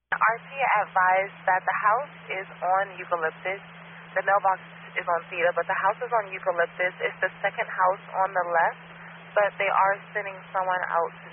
RT advised that the house is on Eucalyptus. The mailbox is on Theta, but the house is on Eucalyptus. It's the second house on the left, but they are sending someone out to